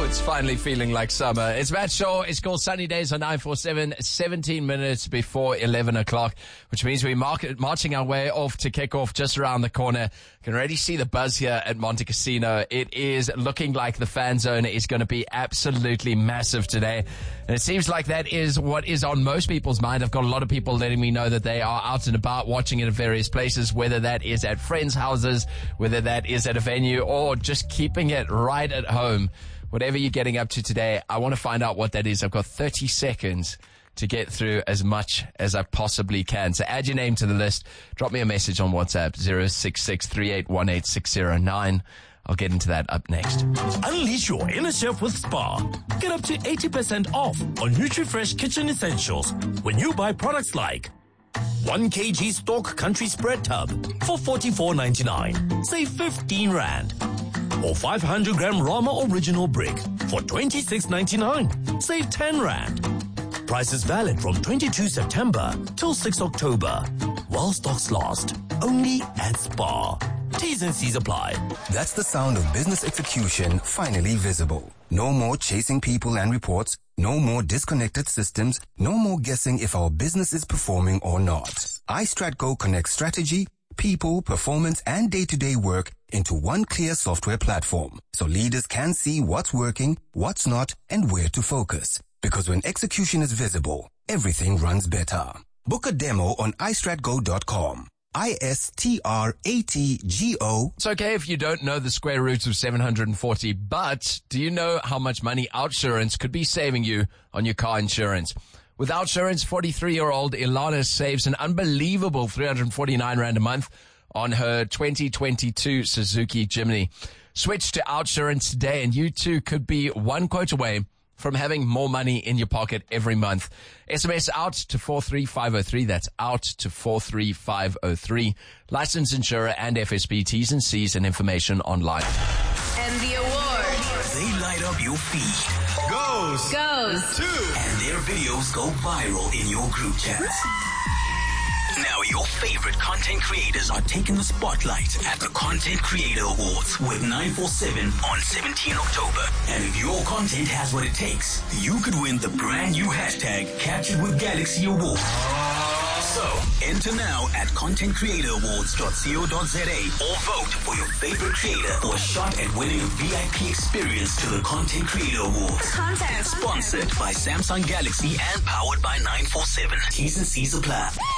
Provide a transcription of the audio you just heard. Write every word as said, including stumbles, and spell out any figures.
it's finally feeling like summer. It's Matt Shaw. It's called Sunny Days on nine four seven, seventeen minutes before eleven o'clock, which means we're mark- marching our way off to kick off just around the corner. You can already see the buzz here at Monte Casino. It is looking like the fan zone is going to be absolutely massive today. And it seems like that is what is on most people's mind. I've got a lot of people letting me know that they are out and about watching it at various places, whether that is at friends' houses, whether that is at a venue, or just keeping it right at home. Whatever you're getting up to today, I want to find out what that is. I've got thirty seconds to get through as much as I possibly can. So add your name to the list. Drop me a message on WhatsApp, zero six six, three eight one, eight six zero nine. I'll get into that up next. Unleash your inner chef with Spar. Get up to eighty percent off on NutriFresh kitchen essentials when you buy products like one kilogram Stork Country Spread Tub for forty-four ninety-nine. Save fifteen rand. Or five hundred gram Rama Original Brick for twenty-six ninety-nine. Save ten rand. Price is valid from twenty-second September till sixth October. While stocks last. Only at Spar. T's and C's apply. That's the sound of business execution finally visible. No more chasing people and reports. No more disconnected systems. No more guessing if our business is performing or not. iStratGo connects strategy, people, performance, and day-to-day work into one clear software platform. So leaders can see what's working, what's not, and where to focus. Because when execution is visible, everything runs better. Book a demo on i strat go dot com. I S T R A T G O. It's okay if you don't know the square root of seven hundred forty, but do you know how much money Outsurance could be saving you on your car insurance? With Outsurance, forty-three-year-old Ilana saves an unbelievable three hundred forty-nine rand a month on her twenty twenty-two Suzuki Jimny. Switch to Outsurance today and you too could be one quote away from having more money in your pocket every month. S M S out to four three five oh three. That's out to four three five oh three. Licensed insurer and F S B. T's and C's and information online. And the award They light up your feed. Goes. goes Two. And their videos go viral in your group chats. Now your favorite content creators are taking the spotlight at the Content Creator Awards with nine four seven on seventeenth October. And if your content has what it takes, you could win the brand new hashtag Captured with Galaxy Award. So, enter now at content creator awards dot co dot za or vote for your favorite creator for a shot at winning a V I P experience to the Content Creator Awards. content. Sponsored by Samsung Galaxy and powered by nine four seven. T's and C's apply.